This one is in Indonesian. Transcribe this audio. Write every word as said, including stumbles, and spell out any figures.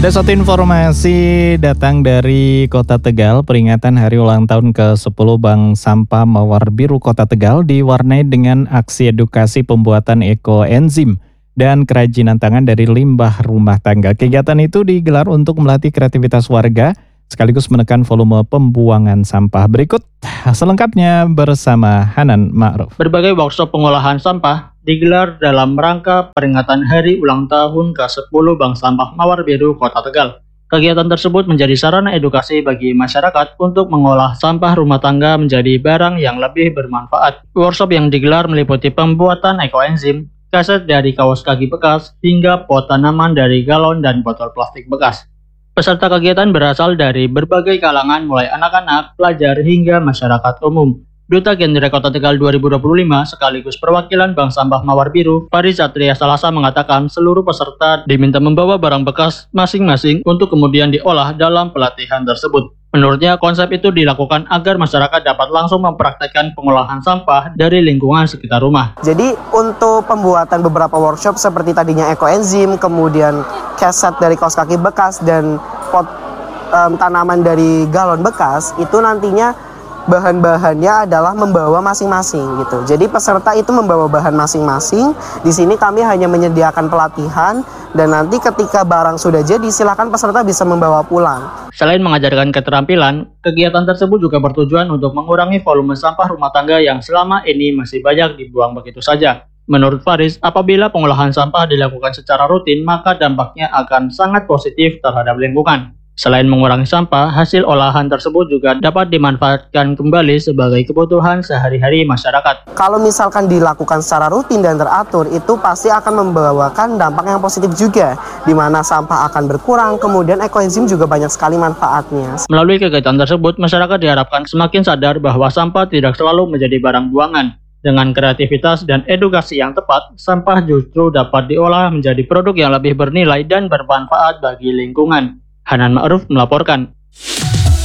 Ada satu informasi datang dari Kota Tegal, peringatan hari ulang tahun ke sepuluh Bank Sampah Mawar Biru Kota Tegal diwarnai dengan aksi edukasi pembuatan ekoenzim dan kerajinan tangan dari limbah rumah tangga. Kegiatan itu digelar untuk melatih kreativitas warga sekaligus menekan volume pembuangan sampah. Berikut selengkapnya bersama Hanan Ma'ruf. Berbagai workshop pengolahan sampah digelar dalam rangka peringatan hari ulang tahun ke sepuluh Bank Sampah Mawar Biru Kota Tegal. Kegiatan tersebut menjadi sarana edukasi bagi masyarakat untuk mengolah sampah rumah tangga menjadi barang yang lebih bermanfaat. Workshop yang digelar meliputi pembuatan ekoenzim, kaset dari kaos kaki bekas, hingga pot tanaman dari galon dan botol plastik bekas. Peserta kegiatan berasal dari berbagai kalangan mulai anak-anak, pelajar, hingga masyarakat umum. Duta Genre Kota Tegal dua ribu dua puluh lima sekaligus perwakilan Bank Sampah Mawar Biru, Faris Satria Salasa mengatakan seluruh peserta diminta membawa barang bekas masing-masing untuk kemudian diolah dalam pelatihan tersebut. Menurutnya, konsep itu dilakukan agar masyarakat dapat langsung mempraktekkan pengolahan sampah dari lingkungan sekitar rumah. Jadi untuk pembuatan beberapa workshop seperti tadinya ekoenzim, kemudian keset dari kaos kaki bekas, dan pot um, tanaman dari galon bekas, itu nantinya bahan-bahannya adalah membawa masing-masing gitu. Jadi peserta itu membawa bahan masing-masing. Di sini kami hanya menyediakan pelatihan, dan nanti ketika barang sudah jadi silakan peserta bisa membawa pulang. Selain mengajarkan keterampilan, kegiatan tersebut juga bertujuan untuk mengurangi volume sampah rumah tangga yang selama ini masih banyak dibuang begitu saja. Menurut Faris, apabila pengolahan sampah dilakukan secara rutin, maka dampaknya akan sangat positif terhadap lingkungan. Selain mengurangi sampah, hasil olahan tersebut juga dapat dimanfaatkan kembali sebagai kebutuhan sehari-hari masyarakat. Kalau misalkan dilakukan secara rutin dan teratur, itu pasti akan membawakan dampak yang positif juga, di mana sampah akan berkurang, kemudian ekoenzim juga banyak sekali manfaatnya. Melalui kegiatan tersebut, masyarakat diharapkan semakin sadar bahwa sampah tidak selalu menjadi barang buangan. Dengan kreativitas dan edukasi yang tepat, sampah justru dapat diolah menjadi produk yang lebih bernilai dan bermanfaat bagi lingkungan. Hanan Ma'ruf melaporkan.